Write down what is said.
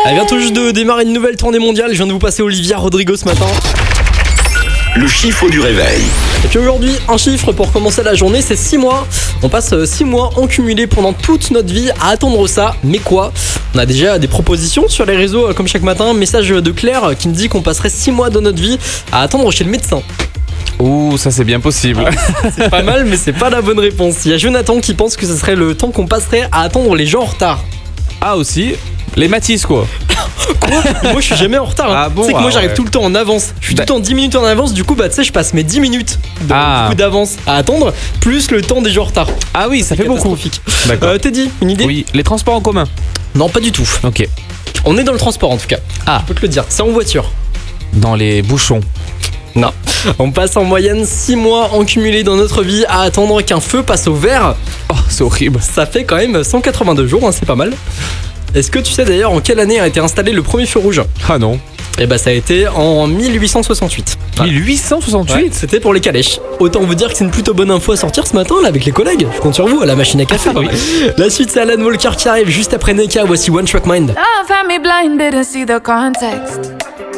Elle vient tout juste de démarrer une nouvelle tournée mondiale. Je viens de vous passer Olivia Rodrigo ce matin. Le chiffre du réveil. Et puis aujourd'hui, un chiffre pour commencer la journée, c'est 6 mois. On passe 6 mois en cumulé pendant toute notre vie à attendre ça. Mais quoi ? On a déjà des propositions sur les réseaux comme chaque matin. Message de Claire qui me dit qu'on passerait 6 mois de notre vie à attendre chez le médecin. Ouh, ça c'est bien possible. C'est pas mal, mais c'est pas la bonne réponse. Il y a Jonathan qui pense que ce serait le temps qu'on passerait à attendre les gens en retard. Ah aussi, les Matisse quoi. Moi je suis jamais en retard. Ah bon, tu sais que moi j'arrive ouais. tout le temps en avance. Je suis tout le temps 10 minutes en avance. Du coup, tu sais, je passe mes 10 minutes du coup, d'avance à attendre, plus le temps des gens en retard. Ah oui, ça fait beaucoup. D'accord. Teddy, une idée ? Oui, les transports en commun. Non, pas du tout. Ok. On est dans le transport en tout cas. Ah. Je peux te le dire. C'est en voiture. Dans les bouchons. Non. On passe en moyenne 6 mois en cumulé dans notre vie à attendre qu'un feu passe au vert. Oh, c'est horrible. Ça fait quand même 182 jours, hein, c'est pas mal. Est-ce que tu sais d'ailleurs en quelle année a été installé le premier feu rouge ? Ah non. Eh bah ça a été en 1868. Voilà. 1868 Ouais, c'était pour les calèches. Autant vous dire que c'est une plutôt bonne info à sortir ce matin là avec les collègues. Je compte sur vous à la machine à café. Oui. La suite c'est Alan Walker qui arrive juste après Neka. Voici One Track Mind. Love had me blinded and see the context.